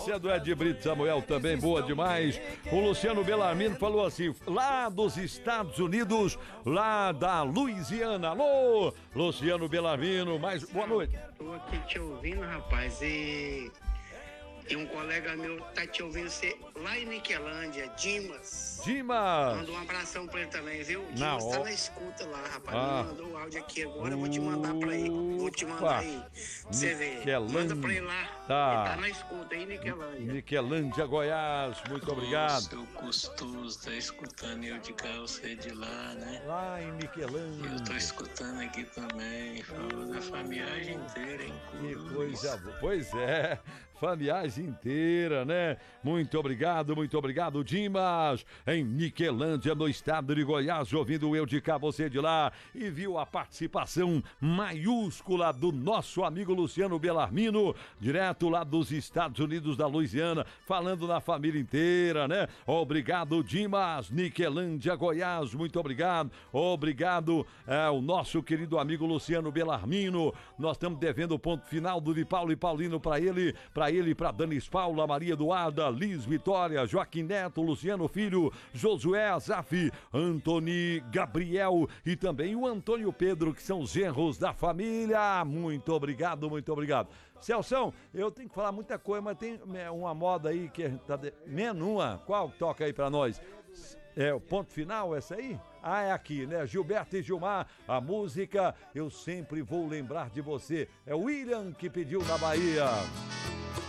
Essa é do Ed Brito Samuel também, boa demais. O Luciano Bellarmino falou assim, lá dos Estados Unidos, lá da Louisiana. Alô, Luciano Bellarmino, mais boa noite. Tô aqui te ouvindo, rapaz, e um colega meu tá te ouvindo você lá em Niquelândia, Dimas. Manda um abração pra ele também, viu? Dimas tá na escuta lá, rapaz. Ele mandou o áudio aqui agora, eu vou te mandar pra ele. Vou te mandar aí, pra você ver. Manda pra ele lá, ele tá na escuta aí, Niquelândia. Niquelândia, Goiás, muito obrigado. Seu Custoso tá escutando eu de cá, você de lá, né? Lá em Niquelândia. Eu tô escutando aqui também, falou da família inteira, hein? Que coisa boa. Pois é, família inteira, né? Muito obrigado, Dimas, em Niquelândia, no estado de Goiás, ouvindo eu de cá, você de lá, e viu a participação maiúscula do nosso amigo Luciano Bellarmino, direto lá dos Estados Unidos da Louisiana, falando na família inteira, né? Obrigado, Dimas, Niquelândia, Goiás, muito obrigado, o nosso querido amigo Luciano Bellarmino. Nós estamos devendo o ponto final do de Paulo e Paulino para ele, para Danis Paula, Maria Eduarda, Liz Vitória, Joaquim Neto, Luciano Filho, Josué Azaf, Antony Gabriel e também o Antônio Pedro, que são os genros da família. Muito obrigado. Celção, eu tenho que falar muita coisa, mas tem uma moda aí que tá menos uma. Qual toca aí pra nós? É o ponto final, essa aí? Ah, é aqui, né? Gilberto e Gilmar, a música Eu Sempre Vou Lembrar de Você. É o William que pediu na Bahia.